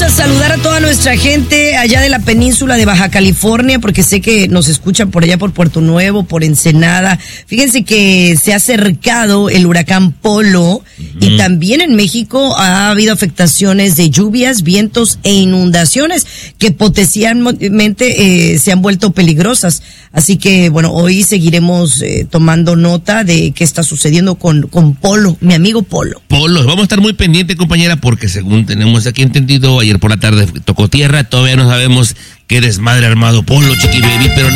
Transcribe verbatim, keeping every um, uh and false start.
a saludar a toda nuestra gente allá de la península de Baja California, porque sé que nos escuchan por allá por Puerto Nuevo, por Ensenada. Fíjense que se ha acercado el huracán Polo, uh-huh. y también en México ha habido afectaciones de lluvias, vientos e inundaciones que potencialmente eh, se han vuelto peligrosas. Así que, bueno, hoy seguiremos eh, tomando nota de qué está sucediendo con, con Polo, mi amigo Polo. Polo, vamos a estar muy pendientes, compañera, porque según tenemos aquí entendido, ayer por la tarde tocó tierra, todavía no sabemos qué desmadre armado Polo, Chiqui Baby, pero